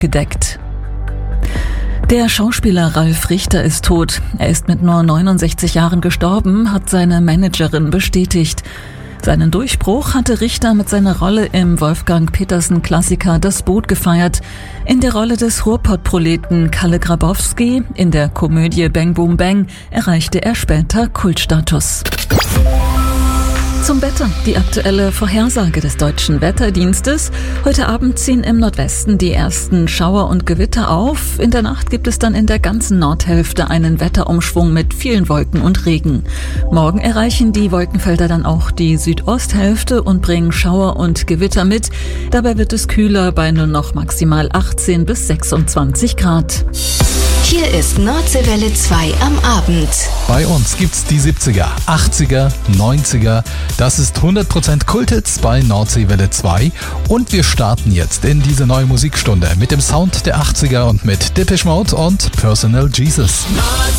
gedeckt. Der Schauspieler Ralf Richter ist tot. Er ist mit nur 69 Jahren gestorben, hat seine Managerin bestätigt. Seinen Durchbruch hatte Richter mit seiner Rolle im Wolfgang-Petersen-Klassiker Das Boot gefeiert. In der Rolle des Ruhrpott-Proleten Kalle Grabowski, in der Komödie Bang Boom Bang, erreichte er später Kultstatus. Zum Wetter, die aktuelle Vorhersage des Deutschen Wetterdienstes. Heute Abend ziehen im Nordwesten die ersten Schauer und Gewitter auf. In der Nacht gibt es dann in der ganzen Nordhälfte einen Wetterumschwung mit vielen Wolken und Regen. Morgen erreichen die Wolkenfelder dann auch die Südosthälfte und bringen Schauer und Gewitter mit. Dabei wird es kühler bei nur noch maximal 18 bis 26 Grad. Hier ist Nordseewelle 2 am Abend. Bei uns gibt's die 70er, 80er, 90er. Das ist 100% Kulthits bei Nordseewelle 2. Und wir starten jetzt in diese neue Musikstunde mit dem Sound der 80er und mit Depeche Mode und Personal Jesus.